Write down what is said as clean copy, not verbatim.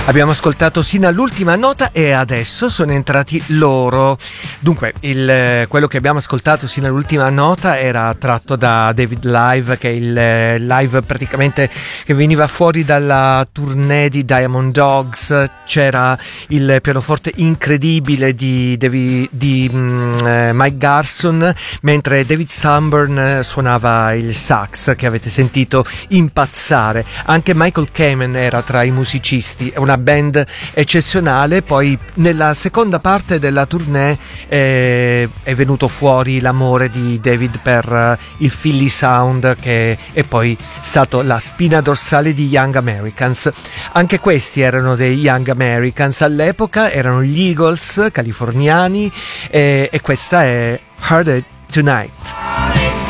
Abbiamo ascoltato sino all'ultima nota e adesso sono entrati loro. Dunque, quello che abbiamo ascoltato sino all'ultima nota era tratto da David Live, che è il live praticamente che veniva fuori dalla tournée di Diamond Dogs. C'era il pianoforte incredibile di Mike Garson, mentre David Sanborn suonava il sax che avete sentito impazzare. Anche Michael Kamen era tra i musicisti. È una band eccezionale. Poi nella seconda parte della tournée è venuto fuori l'amore di David per il Philly Sound, che è poi stato la spina dorsale di Young Americans. Anche questi erano dei Young Americans all'epoca, erano gli Eagles californiani, e questa è Heard It Tonight.